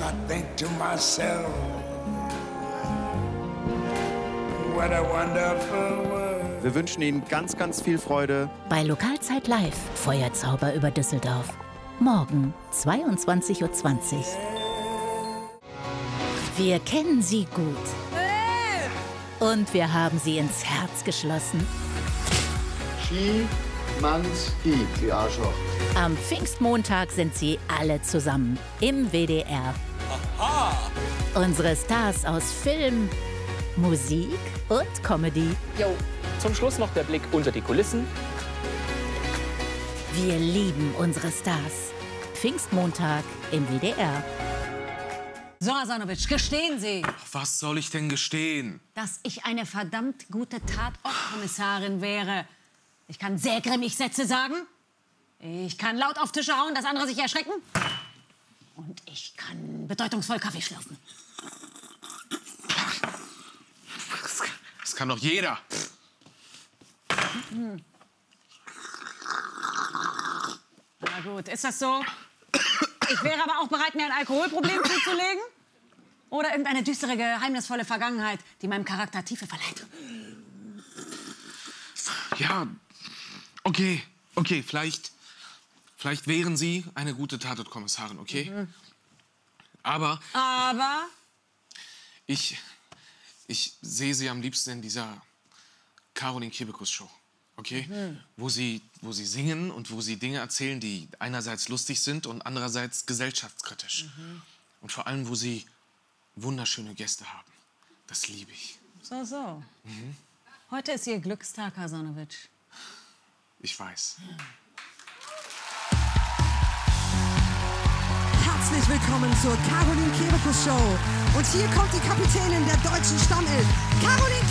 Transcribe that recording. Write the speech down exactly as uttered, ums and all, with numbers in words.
and I think to myself, what a wonderful world. Wir wünschen Ihnen ganz, ganz viel Freude bei Lokalzeit Live, Feuerzauber über Düsseldorf. Morgen, zweiundzwanzig Uhr zwanzig. Wir kennen Sie gut. Und wir haben Sie ins Herz geschlossen. Schimanski, die Arschloch. Am Pfingstmontag sind Sie alle zusammen im W D R. Aha. Unsere Stars aus Film, Musik und Comedy. Jo, zum Schluss noch der Blick unter die Kulissen. Wir lieben unsere Stars. Pfingstmontag im W D R. So, Hasanovic, gestehen Sie, Was soll ich denn gestehen? dass ich eine verdammt gute Tatortkommissarin wäre. Ich kann sehr grimmig Sätze sagen. Ich kann laut auf Tische hauen, dass andere sich erschrecken. Und ich kann bedeutungsvoll Kaffee schlürfen. Das, das kann doch jeder. Mhm. Na gut, ist das so? Ich wäre aber auch bereit, mir ein Alkoholproblem zuzulegen. Oder irgendeine düstere, geheimnisvolle Vergangenheit, die meinem Charakter Tiefe verleiht. Ja, okay, okay, vielleicht, vielleicht wären Sie eine gute Tatortkommissarin, okay? Mhm. Aber Aber ich, ich sehe Sie am liebsten in dieser Caroline Kebekus-Show, okay? Mhm. Wo Sie, wo Sie singen und wo Sie Dinge erzählen, die einerseits lustig sind und andererseits gesellschaftskritisch. Mhm. Und vor allem, wo Sie wunderschöne Gäste haben. Das liebe ich. so, so. Mhm. Heute ist Ihr Glückstag, Hasanovic. Ich weiß. Herzlich willkommen zur Caroline Kebekus Show. Und hier kommt die Kapitänin der deutschen Stammelf, Caroline